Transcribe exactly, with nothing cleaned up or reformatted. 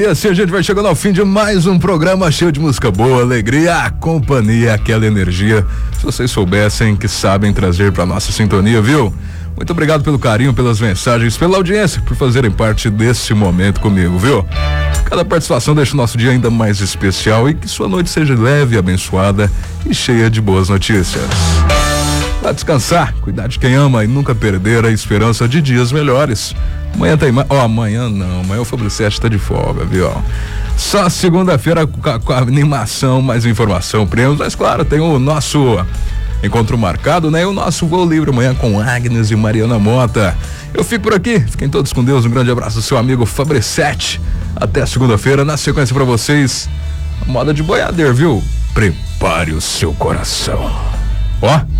assim a gente vai chegando ao fim de mais um programa cheio de música boa, alegria, companhia, aquela energia. Se vocês soubessem que sabem trazer pra nossa sintonia, viu? Muito obrigado pelo carinho, pelas mensagens, pela audiência, por fazerem parte desse momento comigo, viu? Cada participação deixa o nosso dia ainda mais especial e que sua noite seja leve, abençoada e cheia de boas notícias. Vá descansar, cuidar de quem ama e nunca perder a esperança de dias melhores. Amanhã tem mais. Ó, oh, amanhã não, amanhã o Fabricete tá de folga, viu? Só segunda-feira com, com a animação, mais informação, prêmios, mas claro, tem o nosso encontro marcado, né? E o nosso voo livre amanhã com Agnes e Mariana Mota. Eu fico por aqui, fiquem todos com Deus, um grande abraço do seu amigo Fabricete. Até segunda-feira, na sequência pra vocês, moda de boiadeiro, viu? Prepare o seu coração. Ó.